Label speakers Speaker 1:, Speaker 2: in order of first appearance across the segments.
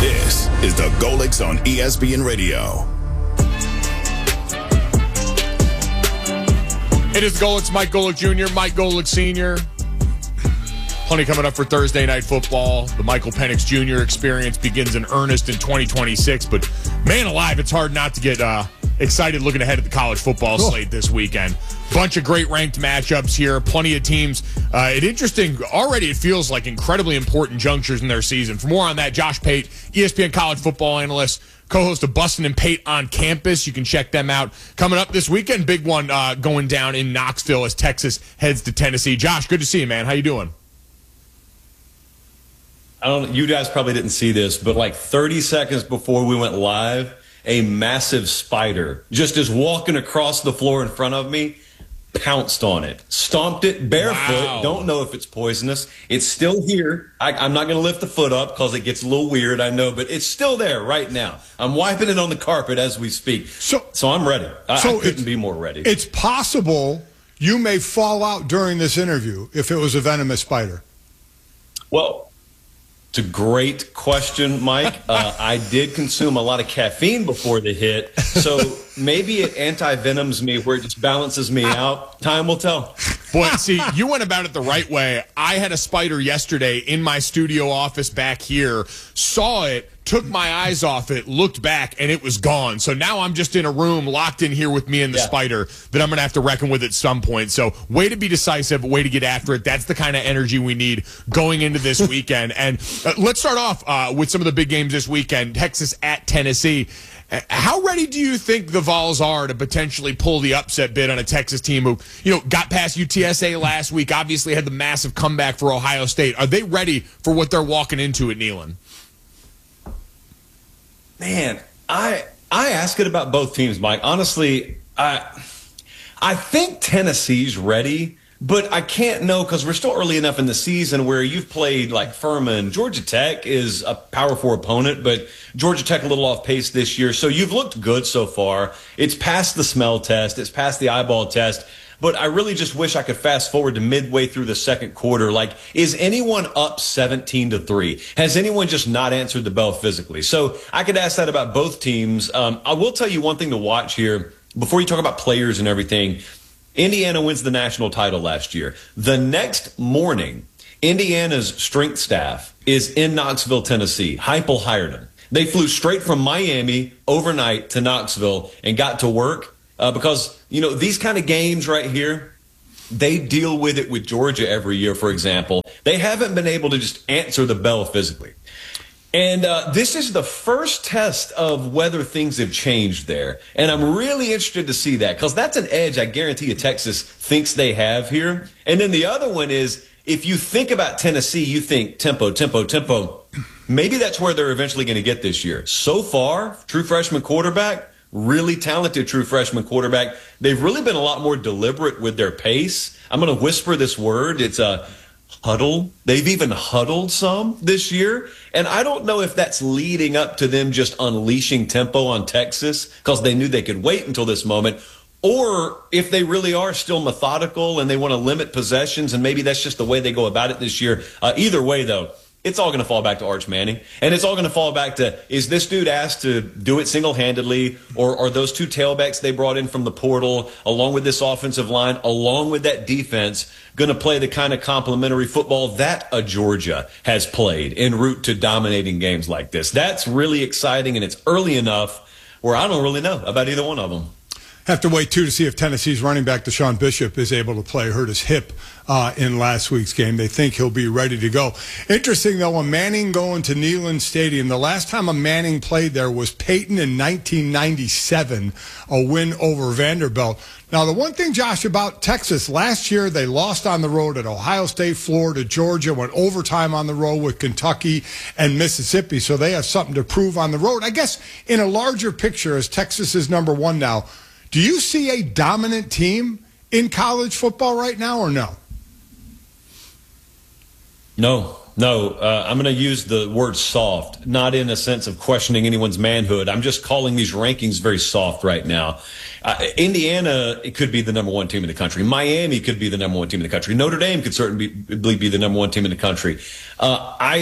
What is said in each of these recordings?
Speaker 1: This is the Golics on ESPN Radio.
Speaker 2: It is Golics, Mike Golic Jr., Mike Golic Sr. Plenty coming up for Thursday Night Football. The Michael Penix Jr. experience begins in earnest in 2026. But, man alive, it's hard not to get excited looking ahead at the college football slate this weekend. Bunch of great ranked matchups here. Plenty of teams. Already it feels like incredibly important junctures in their season. For more on that, Josh Pate, ESPN college football analyst, co-host of Bustin' and Pate on Campus. You can check them out. Coming up this weekend, big one going down in Knoxville as Texas heads to Tennessee. Josh, good to see you, man. How you doing?
Speaker 3: You guys probably didn't see this, but like 30 seconds before we went live, a massive spider just is walking across the floor in front of me, pounced on it, stomped it barefoot.
Speaker 2: Wow.
Speaker 3: Don't know if it's poisonous. It's still here. I'm not going to lift the foot up because it gets a little weird, I know, but it's still there right now. I'm wiping it on the carpet as we speak. So I'm ready. I couldn't be more ready.
Speaker 4: It's possible you may fall out during this interview if it was a venomous spider.
Speaker 3: Well, it's a great question, Mike. I did consume a lot of caffeine before the hit, so maybe it anti-venoms me where it just balances me out. Time will tell.
Speaker 2: Boy, see, you went about it the right way. I had a spider yesterday in my studio office back here, saw it, took my eyes off it, looked back, and it was gone. So now I'm just in a room locked in here with me and the spider that I'm going to have to reckon with at some point. So way to be decisive, way to get after it. That's the kind of energy we need going into this weekend. And let's start off with some of the big games this weekend. Texas at Tennessee. How ready do you think the Vols are to potentially pull the upset bid on a Texas team who, got past UTSA last week, obviously had the massive comeback for Ohio State? Are they ready for what they're walking into at Neyland?
Speaker 3: Man, I ask it about both teams, Mike. Honestly, I think Tennessee's ready, but I can't know because we're still early enough in the season where you've played like Furman. Georgia Tech is a Power 4 opponent, but Georgia Tech a little off pace this year. So you've looked good so far. It's past the smell test. It's past the eyeball test. But I really just wish I could fast forward to midway through the second quarter. Like, is anyone up 17-3? Has anyone just not answered the bell physically? So I could ask that about both teams. I will tell you one thing to watch here before you talk about players and everything. Indiana wins the national title last year. The next morning, Indiana's strength staff is in Knoxville, Tennessee. Heupel hired them. They flew straight from Miami overnight to Knoxville and got to work. Because, these kind of games right here, they deal with it with Georgia every year, for example. They haven't been able to just answer the bell physically. And this is the first test of whether things have changed there. And I'm really interested to see that because that's an edge I guarantee you Texas thinks they have here. And then the other one is if you think about Tennessee, you think tempo, tempo, tempo. Maybe that's where they're eventually going to get this year. So far, true freshman quarterback. Really talented true freshman quarterback. They've really been a lot more deliberate with their pace. I'm going to whisper this word. It's a huddle. They've even huddled some this year. And I don't know if that's leading up to them just unleashing tempo on Texas because they knew they could wait until this moment. Or if they really are still methodical and they want to limit possessions and maybe that's just the way they go about it this year. Either way, though, it's all going to fall back to Arch Manning. And it's all going to fall back to, is this dude asked to do it single-handedly, or are those two tailbacks they brought in from the portal, along with this offensive line, along with that defense, going to play the kind of complementary football that a Georgia has played en route to dominating games like this? That's really exciting, and it's early enough where I don't really know about either one of them.
Speaker 4: Have to wait, too, to see if Tennessee's running back Deshaun Bishop is able to play. Hurt his hip in last week's game. They think he'll be ready to go. Interesting, though, a Manning going to Neyland Stadium. The last time a Manning played there was Peyton in 1997, a win over Vanderbilt. Now, the one thing, Josh, about Texas, last year they lost on the road at Ohio State, Florida, Georgia, went overtime on the road with Kentucky and Mississippi, so they have something to prove on the road. I guess in a larger picture, as Texas is number one now, do you see a dominant team in college football right now or no?
Speaker 3: No. I'm going to use the word soft, not in a sense of questioning anyone's manhood. I'm just calling these rankings very soft right now. Indiana, it could be the number one team in the country. Miami could be the number one team in the country. Notre Dame could certainly be the number one team in the country.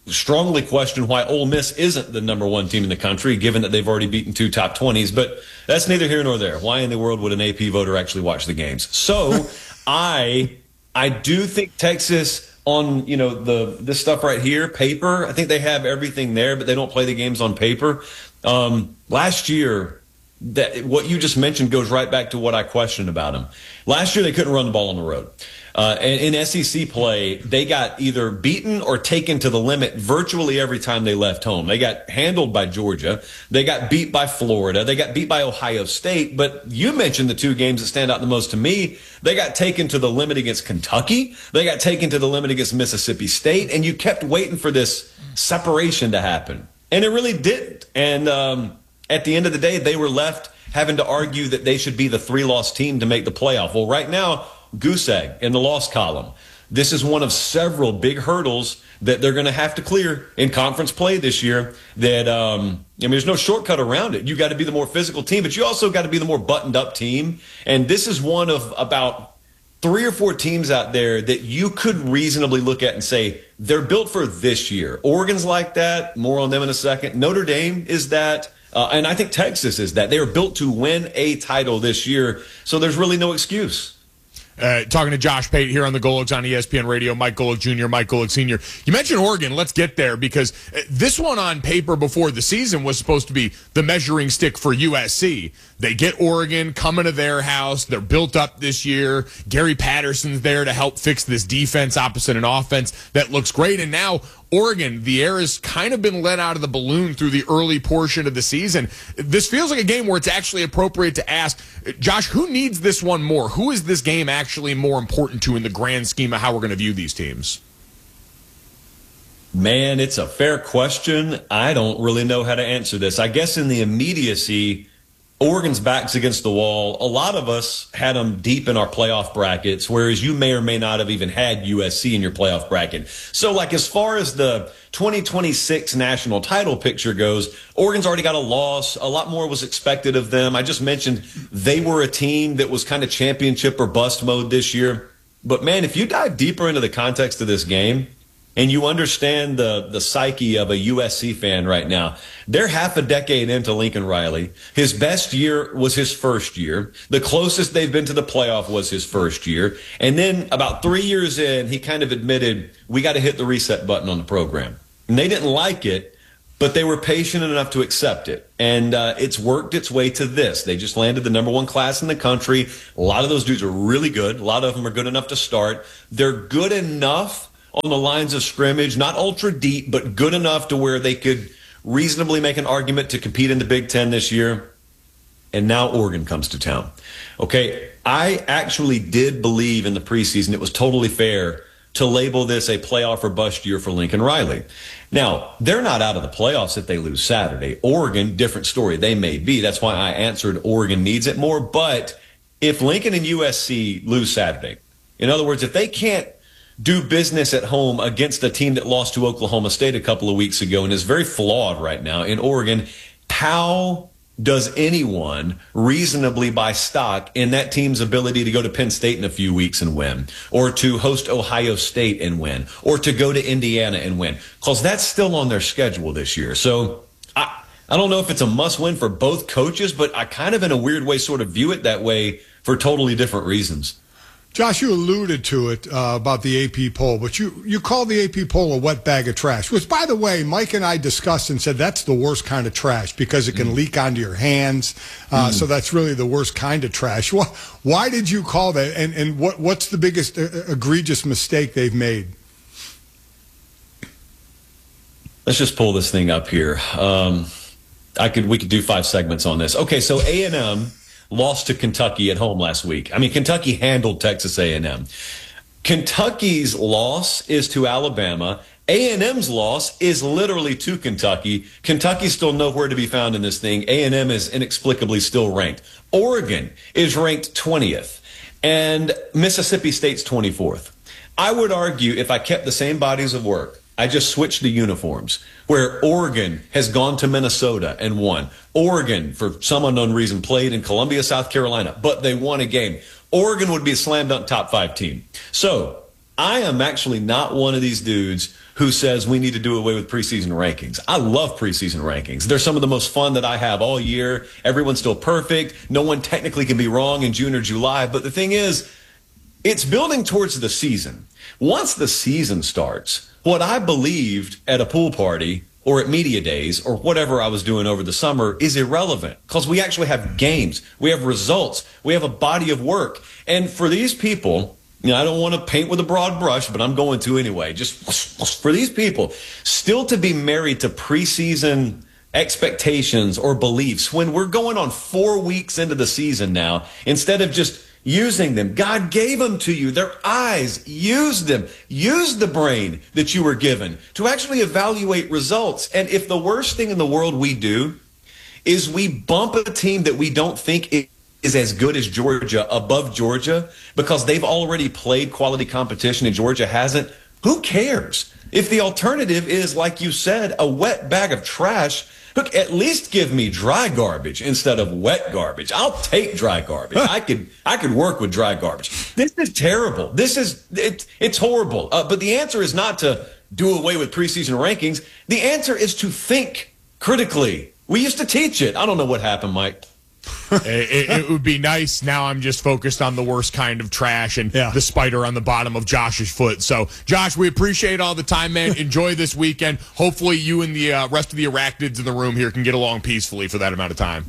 Speaker 3: strongly question why Ole Miss isn't the number one team in the country, given that they've already beaten 2 top 20s. But that's neither here nor there. Why in the world would an AP voter actually watch the games? So I do think Texas on, this stuff right here, paper, I think they have everything there, but they don't play the games on paper. Last year, what you just mentioned goes right back to what I questioned about them. Last year, they couldn't run the ball on the road. And in SEC play, they got either beaten or taken to the limit virtually every time they left home. They got handled by Georgia. They got beat by Florida. They got beat by Ohio State. But you mentioned the 2 games that stand out the most to me. They got taken to the limit against Kentucky. They got taken to the limit against Mississippi State. And you kept waiting for this separation to happen. And it really didn't. And at the end of the day, they were left having to argue that they should be the 3-loss team to make the playoff. Well, right now, goose egg in the loss column. This is one of several big hurdles that they're going to have to clear in conference play this year. That there's no shortcut around it. You got to be the more physical team, but you also got to be the more buttoned up team. And this is one of about 3 or 4 teams out there that you could reasonably look at and say they're built for this year. Oregon's like that. More on them in a second. Notre Dame is that. And I think Texas is that. They are built to win a title this year. So there's really no excuse.
Speaker 2: Talking to Josh Pate here on the Golics on ESPN Radio, Mike Golic Jr., Mike Golic Sr. You mentioned Oregon. Let's get there because this one on paper before the season was supposed to be the measuring stick for USC. They get Oregon coming to their house. They're built up this year. Gary Patterson's there to help fix this defense opposite an offense that looks great. And now Oregon, the air has kind of been let out of the balloon through the early portion of the season. This feels like a game where it's actually appropriate to ask, Josh, who needs this one more? Who is this game actually more important to in the grand scheme of how we're going to view these teams?
Speaker 3: Man, it's a fair question. I don't really know how to answer this. I guess in the immediacy, Oregon's back's against the wall. A lot of us had them deep in our playoff brackets, whereas you may or may not have even had USC in your playoff bracket. So, like, as far as the 2026 national title picture goes, Oregon's already got a loss. A lot more was expected of them. I just mentioned they were a team that was kind of championship or bust mode this year. But, man, if you dive deeper into the context of this game, and you understand the psyche of a USC fan right now, they're half a decade into Lincoln Riley. His best year was his first year. The closest they've been to the playoff was his first year. And then about 3 years in, he kind of admitted, we got to hit the reset button on the program. And they didn't like it, but they were patient enough to accept it. And it's worked its way to this. They just landed the number 1 class in the country. A lot of those dudes are really good. A lot of them are good enough to start. They're good enough on the lines of scrimmage, not ultra deep, but good enough to where they could reasonably make an argument to compete in the Big Ten this year. And now Oregon comes to town. Okay, I actually did believe in the preseason it was totally fair to label this a playoff or bust year for Lincoln Riley. Now, they're not out of the playoffs if they lose Saturday. Oregon, different story. They may be. That's why I answered Oregon needs it more. But if Lincoln and USC lose Saturday, in other words, if they can't do business at home against a team that lost to Oklahoma State a couple of weeks ago and is very flawed right now in Oregon, how does anyone reasonably buy stock in that team's ability to go to Penn State in a few weeks and win, or to host Ohio State and win, or to go to Indiana and win? Because that's still on their schedule this year. So I don't know if it's a must-win for both coaches, but I kind of in a weird way sort of view it that way for totally different reasons.
Speaker 4: Josh, you alluded to it about the AP poll, but you call the AP poll a wet bag of trash, which, by the way, Mike and I discussed and said that's the worst kind of trash because it can leak onto your hands. So that's really the worst kind of trash. Why did you call that? And what's the biggest egregious mistake they've made?
Speaker 3: Let's just pull this thing up here. We could do 5 segments on this. Okay, so A&M lost to Kentucky at home last week. I mean, Kentucky handled Texas A&M. Kentucky's loss is to Alabama. A&M's loss is literally to Kentucky. Kentucky's still nowhere to be found in this thing. A&M is inexplicably still ranked. Oregon is ranked 20th, and Mississippi State's 24th. I would argue if I kept the same bodies of work, I just switched the uniforms, where Oregon has gone to Minnesota and won. Oregon, for some unknown reason, played in Columbia, South Carolina, but they won a game. Oregon would be a slam dunk top 5 team. So I am actually not one of these dudes who says we need to do away with preseason rankings. I love preseason rankings. They're some of the most fun that I have all year. Everyone's still perfect. No one technically can be wrong in June or July. But the thing is, it's building towards the season. Once the season starts, what I believed at a pool party or at media days or whatever I was doing over the summer is irrelevant because we actually have games. We have results. We have a body of work. And for these people, I don't want to paint with a broad brush, but I'm going to anyway. Just for these people, still to be married to preseason expectations or beliefs when we're going on 4 weeks into the season now, instead of just using them. God gave them to you. Their eyes. Use them. Use the brain that you were given to actually evaluate results. And if the worst thing in the world we do is we bump a team that we don't think is as good as Georgia above Georgia because they've already played quality competition and Georgia hasn't, who cares? If the alternative is, like you said, a wet bag of trash, look, at least give me dry garbage instead of wet garbage. I'll take dry garbage. I could work with dry garbage. This is terrible. It's horrible. But the answer is not to do away with preseason rankings. The answer is to think critically. We used to teach it. I don't know what happened, Mike.
Speaker 2: It would be nice. Now I'm just focused on the worst kind of trash and the spider on the bottom of Josh's foot. So, Josh, we appreciate all the time, man. Enjoy this weekend. Hopefully you and the rest of the arachnids in the room here can get along peacefully for that amount of time.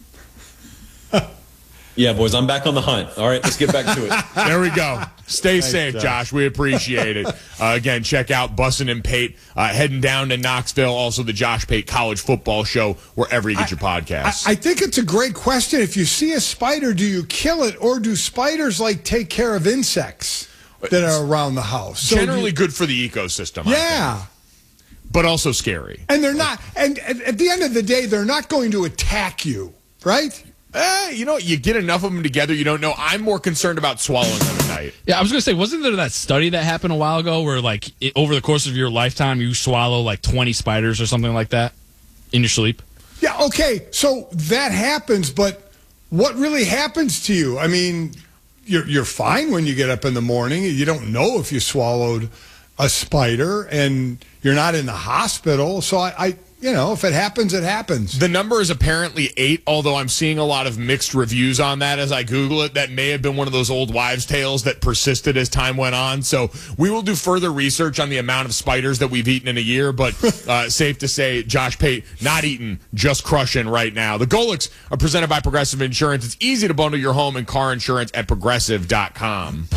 Speaker 3: Yeah, boys, I'm back on the hunt. All right, let's get back to it.
Speaker 2: There we go. Stay safe, Josh. We appreciate it. Again, check out Bussin' and Pate heading down to Knoxville. Also, the Josh Pate College Football Show, wherever you get your podcasts.
Speaker 4: I think it's a great question. If you see a spider, do you kill it, or do spiders take care of insects that are around the house? So
Speaker 2: generally good for the ecosystem.
Speaker 4: Yeah.
Speaker 2: But also scary.
Speaker 4: And they're not. And at the end of the day, they're not going to attack you, right?
Speaker 2: You get enough of them together, you don't know. I'm more concerned about swallowing them at night.
Speaker 5: Yeah, I was going to say, wasn't there that study that happened a while ago where, over the course of your lifetime, you swallow, 20 spiders or something like that in your sleep?
Speaker 4: Yeah, okay, so that happens, but what really happens to you? I mean, you're fine when you get up in the morning. You don't know if you swallowed a spider, and you're not in the hospital, so if it happens, it happens.
Speaker 2: The number is apparently 8, although I'm seeing a lot of mixed reviews on that as I Google it. That may have been one of those old wives' tales that persisted as time went on. So we will do further research on the amount of spiders that we've eaten in a year, but safe to say, Josh Pate, not eating, just crushing right now. The Golics are presented by Progressive Insurance. It's easy to bundle your home and car insurance at Progressive.com.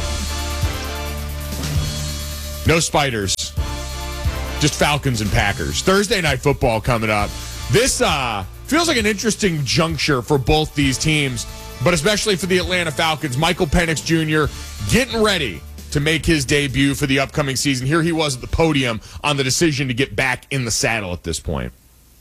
Speaker 2: No spiders. Just Falcons and Packers. Thursday Night Football coming up. This feels like an interesting juncture for both these teams, but especially for the Atlanta Falcons. Michael Penix Jr. getting ready to make his debut for the upcoming season. Here he was at the podium on the decision to get back in the saddle at this point.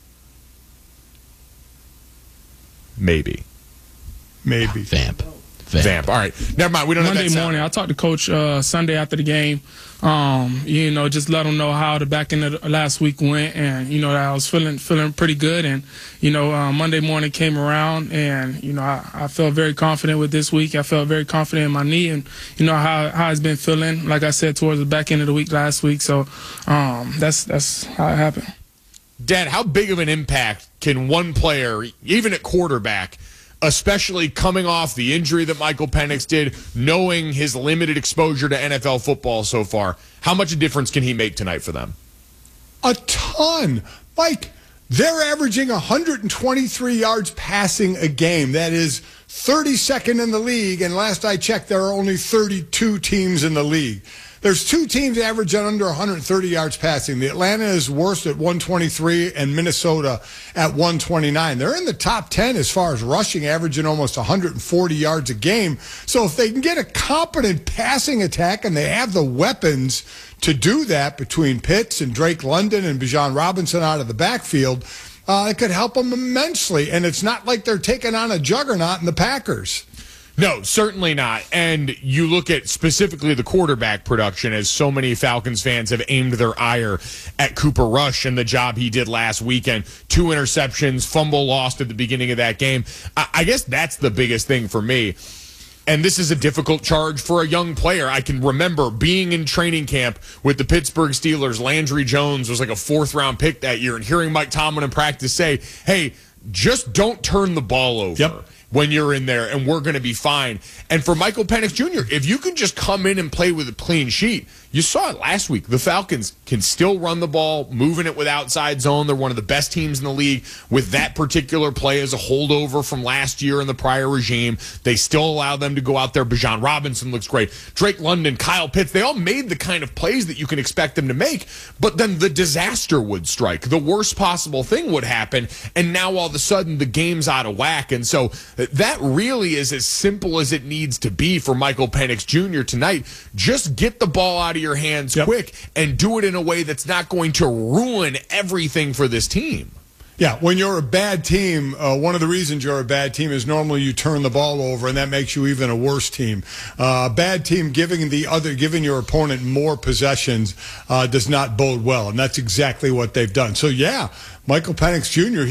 Speaker 2: Maybe.
Speaker 5: Vamp.
Speaker 2: All right. Never mind. We don't have that
Speaker 6: Monday morning, I talked to Coach Sunday after the game. Just let him know how the back end of the last week went, and that I was feeling pretty good. And Monday morning came around, and I felt very confident with this week. I felt very confident in my knee, and how it's been feeling. Like I said, towards the back end of the week last week. So that's how it happened.
Speaker 2: Dad, how big of an impact can one player, even at quarterback, especially coming off the injury that Michael Penix did, knowing his limited exposure to NFL football so far, how much a difference can he make tonight for them?
Speaker 4: A ton. Mike, they're averaging 123 yards passing a game. That is 32nd in the league, and last I checked, there are only 32 teams in the league. There's 2 teams averaging under 130 yards passing. The Atlanta is worst at 123 and Minnesota at 129. They're in the top 10 as far as rushing, averaging almost 140 yards a game. So if they can get a competent passing attack and they have the weapons to do that between Pitts and Drake London and Bijan Robinson out of the backfield, it could help them immensely. And it's not like they're taking on a juggernaut in the Packers.
Speaker 2: No, certainly not. And you look at specifically the quarterback production, as so many Falcons fans have aimed their ire at Cooper Rush and the job he did last weekend. 2 interceptions, fumble lost at the beginning of that game. I guess that's the biggest thing for me. And this is a difficult charge for a young player. I can remember being in training camp with the Pittsburgh Steelers. Landry Jones was like a 4th-round pick that year, and hearing Mike Tomlin in practice say, hey, just don't turn the ball over when you're in there, and we're going to be fine. And for Michael Penix Jr., if you can just come in and play with a clean sheet, you saw it last week. The Falcons can still run the ball, moving it with outside zone. They're one of the best teams in the league with that particular play as a holdover from last year in the prior regime. They still allow them to go out there. Bijan Robinson looks great. Drake London, Kyle Pitts, they all made the kind of plays that you can expect them to make, but then the disaster would strike. The worst possible thing would happen, and now all of a sudden the game's out of whack. And so that really is as simple as it needs to be for Michael Penix Jr. tonight. Just get the ball out of your hands quick and do it in a way that's not going to ruin everything for this team.
Speaker 4: Yeah, when you're a bad team, one of the reasons you're a bad team is normally you turn the ball over, and that makes you even a worse team. Bad team giving your opponent more possessions does not bode well, and that's exactly what they've done. So yeah, Michael Penix Jr.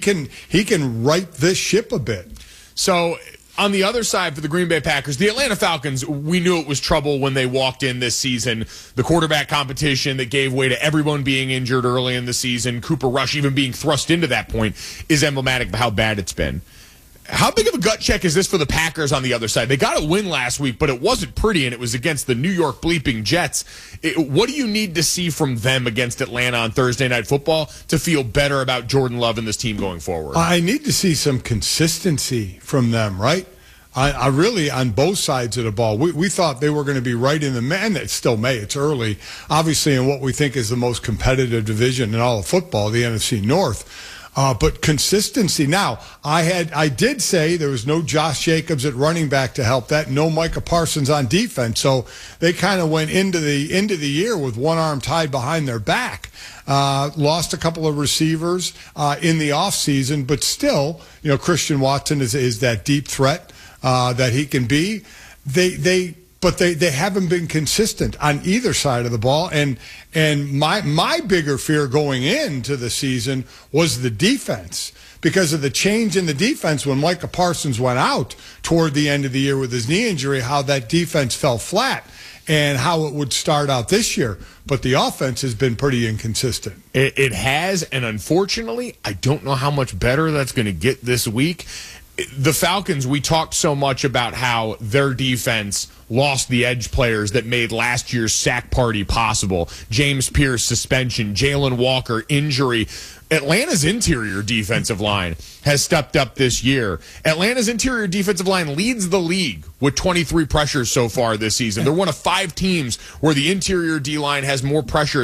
Speaker 4: he can right this ship a bit.
Speaker 2: So on the other side for the Green Bay Packers, the Atlanta Falcons, we knew it was trouble when they walked in this season. The quarterback competition that gave way to everyone being injured early in the season, Cooper Rush even being thrust into that point, is emblematic of how bad it's been. How big of a gut check is this for the Packers on the other side? They got a win last week, but it wasn't pretty, and it was against the New York bleeping Jets. What do you need to see from them against Atlanta on Thursday Night Football to feel better about Jordan Love and this team going forward?
Speaker 4: I need to see some consistency from them, right? I really, on both sides of the ball, we thought they were going to be right in the man. It still may. It's early, obviously, in what we think is the most competitive division in all of football, the NFC North. But consistency. Now, I did say there was no Josh Jacobs at running back to help that, no Micah Parsons on defense. So they kind of went into the year with one arm tied behind their back. Lost a couple of receivers in the offseason, but still, Christian Watson is that deep threat that he can be. But they haven't been consistent on either side of the ball. And my bigger fear going into the season was the defense, because of the change in the defense when Micah Parsons went out toward the end of the year with his knee injury, how that defense fell flat and how it would start out this year. But the offense has been pretty inconsistent.
Speaker 2: It has, and unfortunately, I don't know how much better that's going to get this week. The Falcons, we talked so much about how their defense lost the edge players that made last year's sack party possible. James Pierce suspension, Jalen Walker injury. Atlanta's interior defensive line has stepped up this year. Atlanta's interior defensive line leads the league with 23 pressures so far this season. They're one of 5 teams where the interior D-line has more pressure